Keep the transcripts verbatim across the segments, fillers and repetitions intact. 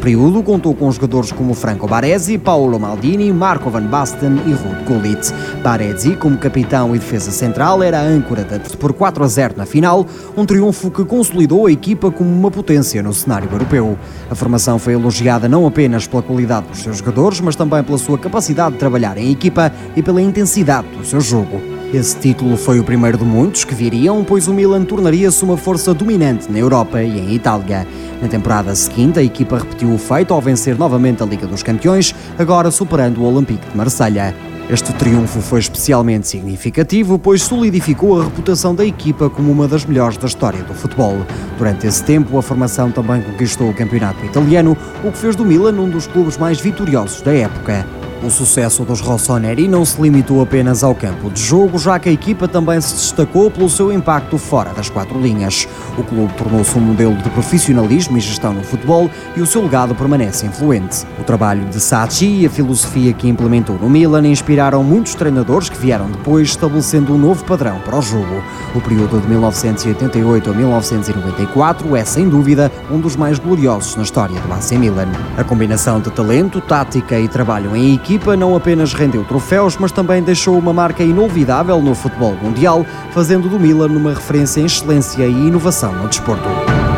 período contou com jogadores como Franco Baresi, Paolo Maldini, Marco Van Basten e Ruud Gullit. Baresi, como capitão e defesa central, era a âncora da por quatro a zero na final, um triunfo que consolidou a equipa como uma potência no cenário europeu. A formação foi elogiada não apenas pela qualidade dos seus jogadores, mas também pela sua capacidade de trabalhar em equipa e pela intensidade do seu jogo. Esse título foi o primeiro de muitos que viriam, pois o Milan tornaria-se uma força dominante na Europa e em Itália. Na temporada seguinte, a equipa repetiu o feito ao vencer novamente a Liga dos Campeões, agora superando o Olympique de Marselha. Este triunfo foi especialmente significativo, pois solidificou a reputação da equipa como uma das melhores da história do futebol. Durante esse tempo, a formação também conquistou o campeonato italiano, o que fez do Milan um dos clubes mais vitoriosos da época. O sucesso dos rossoneri não se limitou apenas ao campo de jogo, já que a equipa também se destacou pelo seu impacto fora das quatro linhas. O clube tornou-se um modelo de profissionalismo e gestão no futebol e o seu legado permanece influente. O trabalho de Sacchi e a filosofia que implementou no Milan inspiraram muitos treinadores que vieram depois, estabelecendo um novo padrão para o jogo. O período de mil novecentos e oitenta e oito a mil novecentos e noventa e quatro é, sem dúvida, um dos mais gloriosos na história do A C Milan. A combinação de talento, tática e trabalho em equipa A equipa não apenas rendeu troféus, mas também deixou uma marca inolvidável no futebol mundial, fazendo do Milan uma referência em excelência e inovação no desporto.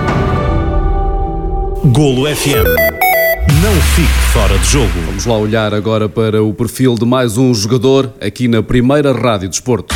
Golo F M. Não fique fora de jogo. Vamos lá olhar agora para o perfil de mais um jogador aqui na primeira Rádio Desporto.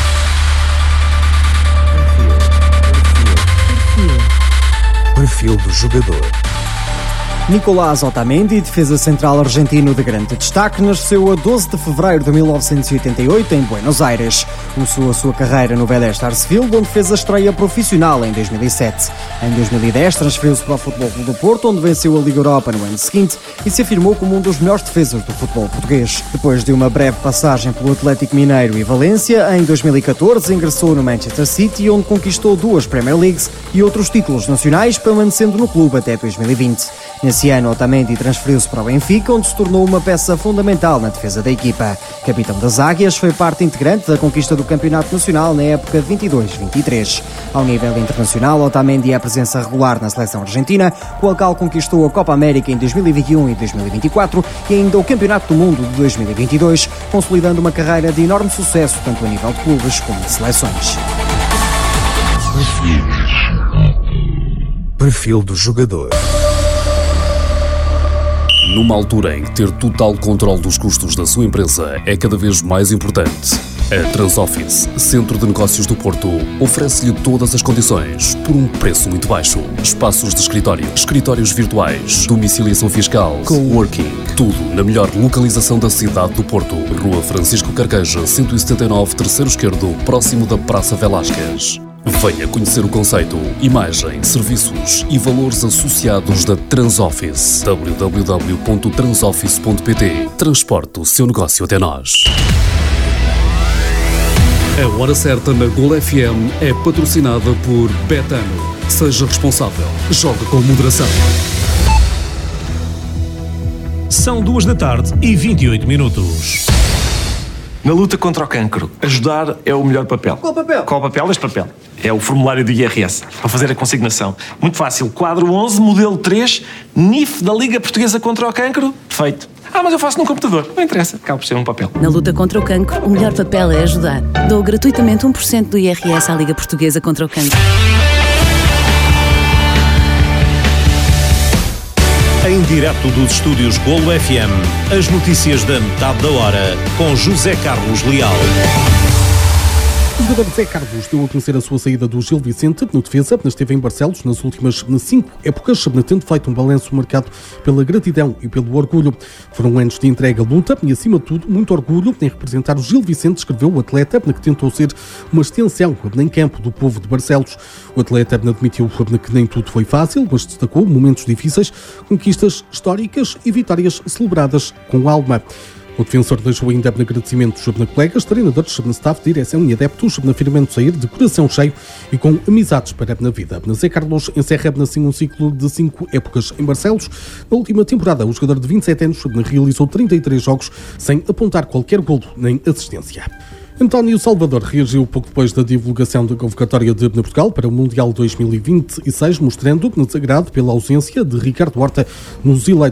Perfil do jogador. Nicolás Otamendi, defesa central argentino de grande destaque, nasceu a doze de fevereiro de mil novecentos e oitenta e oito em Buenos Aires. Começou a sua carreira no Vélez Sarsfield, onde fez a estreia profissional em dois mil e sete. Em dois mil e dez transferiu-se para o Futebol Clube do Porto, onde venceu a Liga Europa no ano seguinte e se afirmou como um dos melhores defesas do futebol português. Depois de uma breve passagem pelo Atlético Mineiro e Valência, em dois mil e catorze ingressou no Manchester City, onde conquistou duas Premier Leagues e outros títulos nacionais, permanecendo no clube até dois mil e vinte. Nesse ano, Otamendi transferiu-se para o Benfica, onde se tornou uma peça fundamental na defesa da equipa. Capitão das Águias, foi parte integrante da conquista do Campeonato Nacional na época de vinte e dois vinte e três. Ao nível internacional, Otamendi é a presença regular na seleção argentina, com a qual conquistou a Copa América em dois mil e vinte e um e dois mil e vinte e quatro e ainda o Campeonato do Mundo de dois mil e vinte e dois, consolidando uma carreira de enorme sucesso tanto a nível de clubes como de seleções. Perfil do jogador. Numa altura em que ter total controle dos custos da sua empresa é cada vez mais importante, a Transoffice, Centro de Negócios do Porto, oferece-lhe todas as condições por um preço muito baixo. Espaços de escritório, escritórios virtuais, domiciliação fiscal, coworking, tudo na melhor localização da cidade do Porto. Rua Francisco Carqueja, cento e setenta e nove, terceiro esquerdo, próximo da Praça Velásquez. Venha conhecer o conceito, imagem, serviços e valores associados da Transoffice. w w w ponto transoffice ponto p t. Transporte o seu negócio até nós. A Hora Certa na Golo F M é patrocinada por Betano. Seja responsável. Jogue com moderação. São duas da tarde e vinte e oito minutos. Na luta contra o cancro, ajudar é o melhor papel. Qual papel? Qual papel? Este papel. É o formulário do I R S, para fazer a consignação. Muito fácil. Quadro onze, modelo três, N I F da Liga Portuguesa contra o Cancro. Feito. Ah, mas eu faço num computador. Não interessa. Acaba por ser um papel. Na luta contra o cancro, o melhor papel é ajudar. Dou gratuitamente um por cento do I R S à Liga Portuguesa contra o Cancro. Em direto dos estúdios Golo F M, as notícias da metade da hora, com José Carlos Leal. O jogador José Carlos deu a conhecer a sua saída do Gil Vicente no defesa, esteve em Barcelos nas últimas cinco épocas, tendo feito um balanço marcado pela gratidão e pelo orgulho. Foram anos de entrega, luta e, acima de tudo, muito orgulho em representar o Gil Vicente, escreveu o atleta, que tentou ser uma extensão em campo do povo de Barcelos. O atleta admitiu que nem tudo foi fácil, mas destacou momentos difíceis, conquistas históricas e vitórias celebradas com alma. O defensor deixou ainda agradecimentos a colegas, treinadores, staff, direção e adeptos, afirmando sair de coração cheio e com amizades para a vida. Zé Carlos encerra assim um ciclo de cinco épocas em Barcelos. Na última temporada, o jogador de vinte e sete anos realizou trinta e três jogos sem apontar qualquer golo nem assistência. António Salvador reagiu pouco depois da divulgação da convocatória de Portugal para o Mundial dois mil e vinte e seis, mostrando desagrado pela ausência de Ricardo Horta nos eleitos